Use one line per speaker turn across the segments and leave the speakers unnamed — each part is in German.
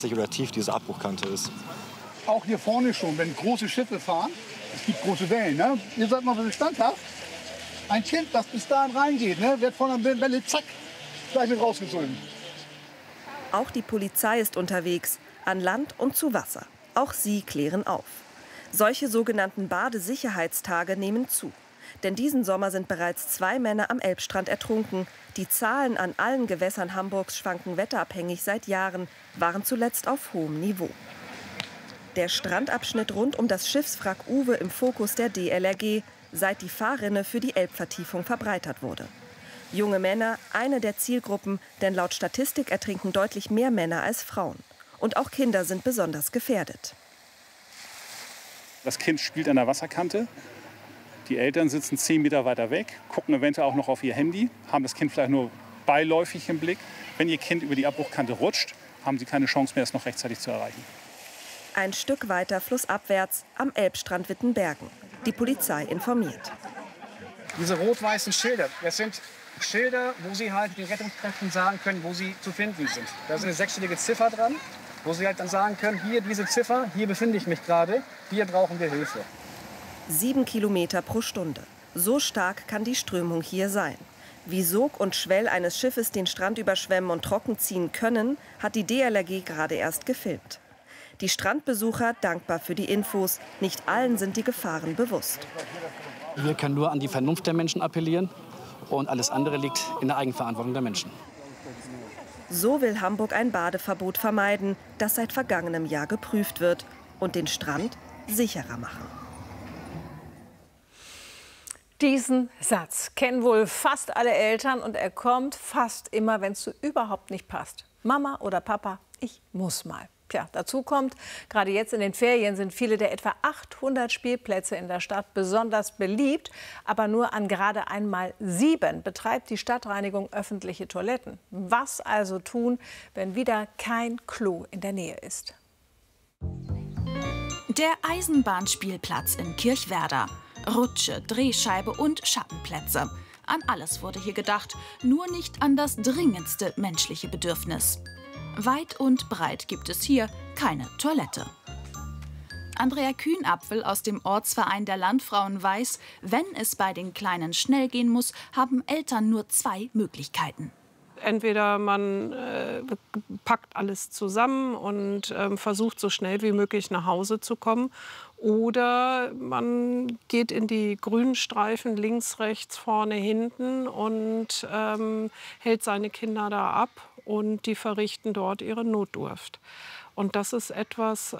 oder tief diese Abbruchkante ist.
Auch hier vorne schon, wenn große Schiffe fahren, es gibt große Wellen, ne? Ihr seid mal so standhaft. Ein Kind, das bis dahin reingeht, ne, wird von einer Welle, zack, gleich mit rausgezogen.
Auch die Polizei ist unterwegs, an Land und zu Wasser. Auch sie klären auf. Solche sogenannten Badesicherheitstage nehmen zu. Denn diesen Sommer sind bereits 2 Männer am Elbstrand ertrunken. Die Zahlen an allen Gewässern Hamburgs schwanken wetterabhängig seit Jahren, waren zuletzt auf hohem Niveau. Der Strandabschnitt rund um das Schiffswrack Uwe im Fokus der DLRG, seit die Fahrrinne für die Elbvertiefung verbreitert wurde. Junge Männer, eine der Zielgruppen, denn laut Statistik ertrinken deutlich mehr Männer als Frauen. Und auch Kinder sind besonders gefährdet.
Das Kind spielt an der Wasserkante. Die Eltern sitzen 10 Meter weiter weg, gucken eventuell auch noch auf ihr Handy, haben das Kind vielleicht nur beiläufig im Blick. Wenn ihr Kind über die Abbruchkante rutscht, haben sie keine Chance mehr, es noch rechtzeitig zu erreichen.
Ein Stück weiter flussabwärts am Elbstrand Wittenbergen. Die Polizei informiert.
Diese rot-weißen Schilder, das sind Schilder, wo Sie halt den Rettungskräften sagen können, wo sie zu finden sind. Da ist eine 6-stellige Ziffer dran, wo Sie halt dann sagen können, hier diese Ziffer, hier befinde ich mich gerade, hier brauchen wir Hilfe.
7 Kilometer pro Stunde. So stark kann die Strömung hier sein. Wie Sog und Schwell eines Schiffes den Strand überschwemmen und trocken ziehen können, hat die DLRG gerade erst gefilmt. Die Strandbesucher dankbar für die Infos. Nicht allen sind die Gefahren bewusst.
Wir können nur an die Vernunft der Menschen appellieren. Und alles andere liegt in der Eigenverantwortung der Menschen.
So will Hamburg ein Badeverbot vermeiden, das seit vergangenem Jahr geprüft wird und den Strand sicherer machen.
Diesen Satz kennen wohl fast alle Eltern und er kommt fast immer, wenn es so überhaupt nicht passt. Mama oder Papa, ich muss mal. Tja, dazu kommt, gerade jetzt in den Ferien sind viele der etwa 800 Spielplätze in der Stadt besonders beliebt. Aber nur an gerade einmal 7 betreibt die Stadtreinigung öffentliche Toiletten. Was also tun, wenn wieder kein Klo in der Nähe ist?
Der Eisenbahnspielplatz in Kirchwerder. Rutsche, Drehscheibe und Schattenplätze. An alles wurde hier gedacht, nur nicht an das dringendste menschliche Bedürfnis. Weit und breit gibt es hier keine Toilette. Andrea Kühnapfel aus dem Ortsverein der Landfrauen weiß, wenn es bei den Kleinen schnell gehen muss, haben Eltern nur 2 Möglichkeiten.
Entweder man packt alles zusammen und versucht so schnell wie möglich nach Hause zu kommen. Oder man geht in die grünen Streifen links, rechts, vorne, hinten und hält seine Kinder da ab. Und die verrichten dort ihre Notdurft. Und das ist etwas,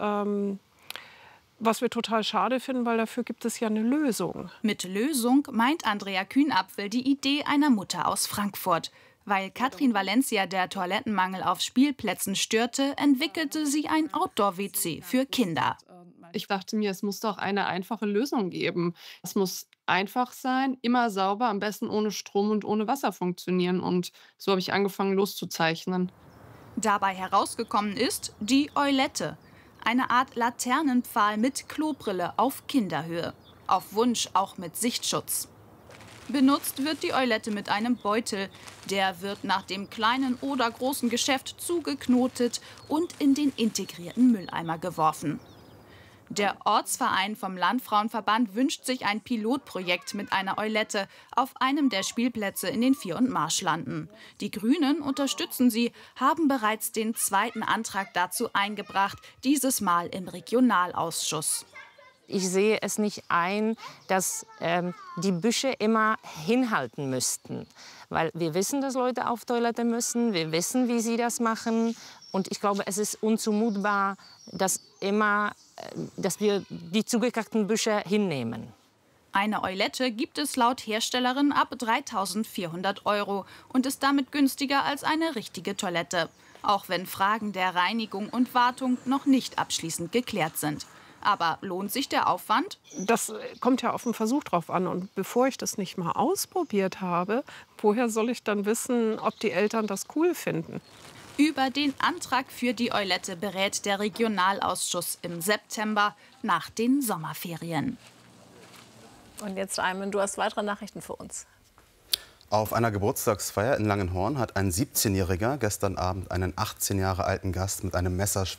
was wir total schade finden, weil dafür gibt es ja eine Lösung.
Mit Lösung meint Andrea Kühnapfel die Idee einer Mutter aus Frankfurt. Weil Katrin Valencia der Toilettenmangel auf Spielplätzen störte, entwickelte sie ein Outdoor-WC für Kinder.
Ich dachte mir, es muss doch eine einfache Lösung geben. Es muss einfach sein, immer sauber, am besten ohne Strom und ohne Wasser funktionieren. Und so habe ich angefangen loszuzeichnen.
Dabei herausgekommen ist die Eulette. Eine Art Laternenpfahl mit Klobrille auf Kinderhöhe. Auf Wunsch auch mit Sichtschutz. Benutzt wird die Eulette mit einem Beutel. Der wird nach dem kleinen oder großen Geschäft zugeknotet und in den integrierten Mülleimer geworfen. Der Ortsverein vom Landfrauenverband wünscht sich ein Pilotprojekt mit einer Eulette auf einem der Spielplätze in den Vier- und Marschlanden. Die Grünen unterstützen sie, haben bereits den 2. Antrag dazu eingebracht, dieses Mal im Regionalausschuss.
Ich sehe es nicht ein, dass die Büsche immer hinhalten müssten. Weil wir wissen, dass Leute auf Toilette müssen, wir wissen, wie sie das machen. Und ich glaube, es ist unzumutbar, dass wir die zugekackten Büsche hinnehmen.
Eine Eulette gibt es laut Herstellerin ab 3.400 € und ist damit günstiger als eine richtige Toilette. Auch wenn Fragen der Reinigung und Wartung noch nicht abschließend geklärt sind. Aber lohnt sich der Aufwand?
Das kommt ja auf den Versuch drauf an. Und bevor ich das nicht mal ausprobiert habe, woher soll ich dann wissen, ob die Eltern das cool finden?
Über den Antrag für die Eulette berät der Regionalausschuss im September nach den Sommerferien.
Und jetzt, Ayman, du hast weitere Nachrichten für uns.
Auf einer Geburtstagsfeier in Langenhorn hat ein 17-Jähriger gestern Abend einen 18 Jahre alten Gast mit einem Messer